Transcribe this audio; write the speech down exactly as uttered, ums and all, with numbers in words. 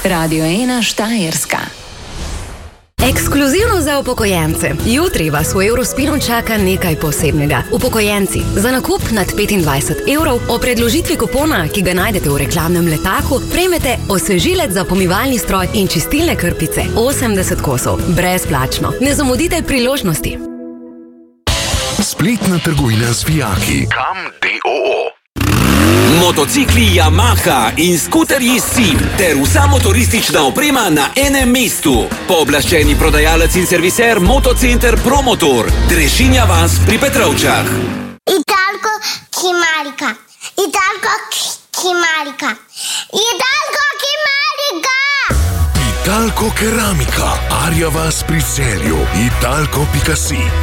Radio ena Štajerska. Ekskluzivno za upokojence. Jutri vas v Eurospinu čaka nekaj posebnega. Upokojenci, za nakup nad petindvajset evrov o predložitvi kupona, ki ga najdete v reklamnem letaku, prejmete osvežilec za pomivalni stroj in čistilne krpice. osemdeset kosov. Brezplačno. Ne zamudite priložnosti. Spletna trgovina z vijaki. Kam D O O. Motocikli Yamaha in skuterji Sim ter vsa motoristična oprema na enem mestu. Pooblaščeni prodajalec in serviser Motocenter Promotor. Drešinja vas pri Petrovčah. Italko Kimarika. Italko Kimarika. Italko Kimarika. Italko Keramika. Arja vas pri Celju. Italko Pikasi.